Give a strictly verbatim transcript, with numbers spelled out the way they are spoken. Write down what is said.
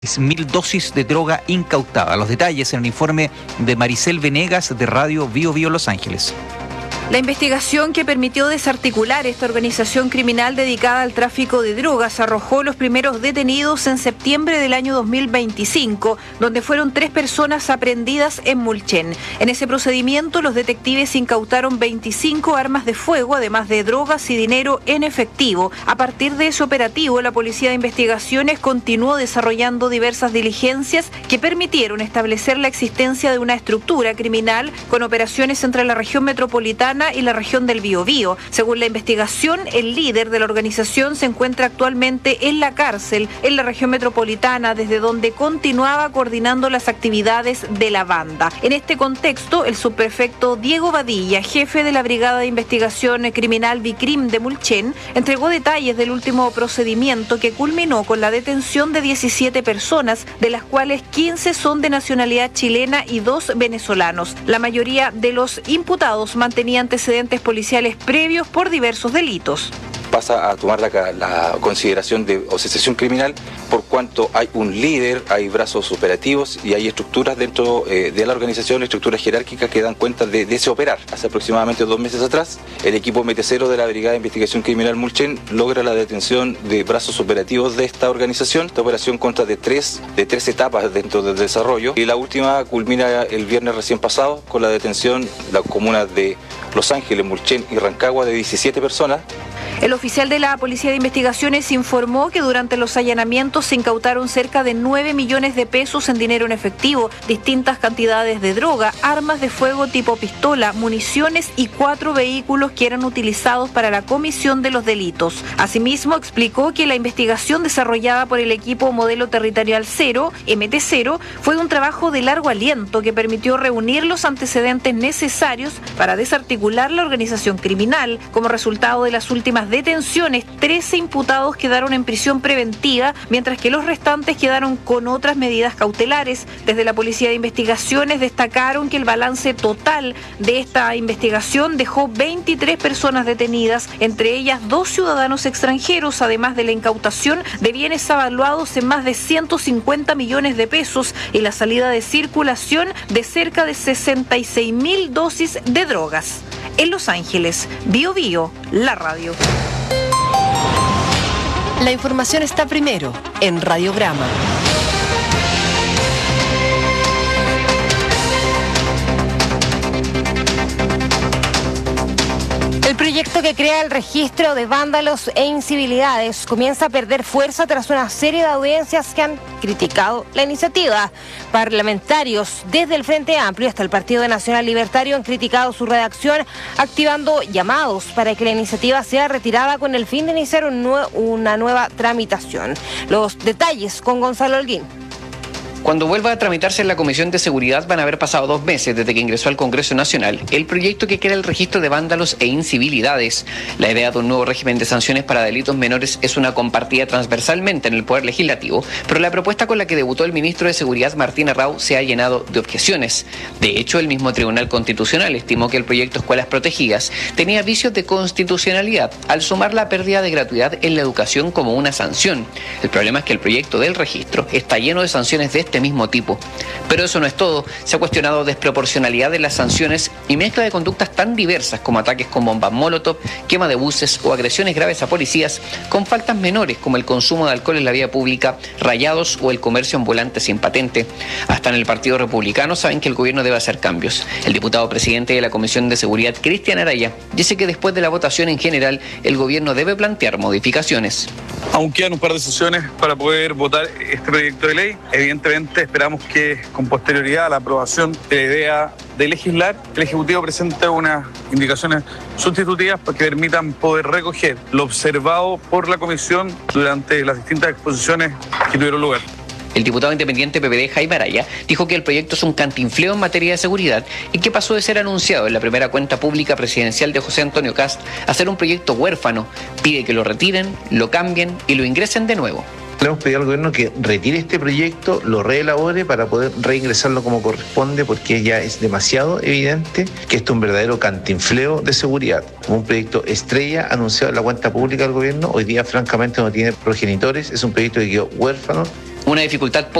Mil dosis de droga incautada. Los detalles en el informe de Maricel Venegas de Radio Bio Bio Los Ángeles. La investigación que permitió desarticular esta organización criminal dedicada al tráfico de drogas arrojó los primeros detenidos en septiembre del año dos mil veinticinco, donde fueron tres personas aprehendidas en Mulchen. En ese procedimiento, los detectives incautaron veinticinco armas de fuego, además de drogas y dinero en efectivo. A partir de ese operativo, la Policía de Investigaciones continuó desarrollando diversas diligencias que permitieron establecer la existencia de una estructura criminal con operaciones entre la región metropolitana y la región del Biobío. Según la investigación, el líder de la organización se encuentra actualmente en la cárcel en la región metropolitana, desde donde continuaba coordinando las actividades de la banda. En este contexto, el subprefecto Diego Badilla, jefe de la Brigada de Investigación Criminal Bicrim de Mulchen, entregó detalles del último procedimiento que culminó con la detención de diecisiete personas, de las cuales quince son de nacionalidad chilena y dos venezolanos. La mayoría de los imputados mantenían antecedentes policiales previos por diversos delitos. Pasa a tomar la, la consideración de asociación criminal por cuanto hay un líder, hay brazos operativos y hay estructuras dentro eh, de la organización, estructuras jerárquicas que dan cuenta de, de ese operar. Hace aproximadamente dos meses atrás, el equipo M T cero de la Brigada de Investigación Criminal Mulchen logra la detención de brazos operativos de esta organización. Esta operación consta de tres, de tres etapas dentro del desarrollo y la última culmina el viernes recién pasado con la detención de las comunas de Los Ángeles, Mulchen y Rancagua de diecisiete personas. El oficial de la Policía de Investigaciones informó que durante los allanamientos se incautaron cerca de nueve millones de pesos en dinero en efectivo, distintas cantidades de droga, armas de fuego tipo pistola, municiones y cuatro vehículos que eran utilizados para la comisión de los delitos. Asimismo, explicó que la investigación desarrollada por el equipo Modelo Territorial Cero, M T cero, fue un trabajo de largo aliento que permitió reunir los antecedentes necesarios para desarticular la organización criminal. Como resultado de las últimas detenciones, trece imputados quedaron en prisión preventiva, mientras que los restantes quedaron con otras medidas cautelares. Desde la Policía de Investigaciones destacaron que el balance total de esta investigación dejó veintitrés personas detenidas, entre ellas dos ciudadanos extranjeros, además de la incautación de bienes avaluados en más de ciento cincuenta millones de pesos y la salida de circulación de cerca de sesenta y seis mil dosis de drogas. En Los Ángeles, Bio Bio, la radio. La información está primero en Radiograma. El proyecto que crea el registro de vándalos e incivilidades comienza a perder fuerza tras una serie de audiencias que han criticado la iniciativa. Parlamentarios desde el Frente Amplio hasta el Partido Nacional Libertario han criticado su redacción, activando llamados para que la iniciativa sea retirada con el fin de iniciar un nue- una nueva tramitación. Los detalles con Gonzalo Holguín. Cuando vuelva a tramitarse en la Comisión de Seguridad van a haber pasado dos meses desde que ingresó al Congreso Nacional el proyecto que crea el registro de vándalos e incivilidades. La idea de un nuevo régimen de sanciones para delitos menores es una compartida transversalmente en el Poder Legislativo, pero la propuesta con la que debutó el ministro de Seguridad Martín Arrau se ha llenado de objeciones. De hecho, el mismo Tribunal Constitucional estimó que el proyecto Escuelas Protegidas tenía vicios de constitucionalidad al sumar la pérdida de gratuidad en la educación como una sanción. El problema es que el proyecto del registro está lleno de sanciones de este mismo tipo. Pero eso no es todo. Se ha cuestionado desproporcionalidad de las sanciones y mezcla de conductas tan diversas como ataques con bombas molotov, quema de buses o agresiones graves a policías, con faltas menores como el consumo de alcohol en la vía pública, rayados o el comercio ambulante sin patente. Hasta en el Partido Republicano saben que el gobierno debe hacer cambios. El diputado presidente de la Comisión de Seguridad, Cristian Araya, dice que después de la votación en general, el gobierno debe plantear modificaciones. Aún quedan un par de sesiones para poder votar este proyecto de ley. Evidentemente esperamos que con posterioridad a la aprobación de la idea de legislar, el Ejecutivo presente unas indicaciones sustitutivas para que permitan poder recoger lo observado por la Comisión durante las distintas exposiciones que tuvieron lugar. El diputado independiente P P D, Jaime Araya, dijo que el proyecto es un cantinfleo en materia de seguridad y que pasó de ser anunciado en la primera cuenta pública presidencial de José Antonio Kast a ser un proyecto huérfano. Pide que lo retiren, lo cambien y lo ingresen de nuevo. Le hemos pedido al gobierno que retire este proyecto, lo reelabore para poder reingresarlo como corresponde, porque ya es demasiado evidente que esto es un verdadero cantinfleo de seguridad. Como un proyecto estrella anunciado en la cuenta pública del gobierno, hoy día francamente no tiene progenitores, es un proyecto que quedó huérfano Una dificultad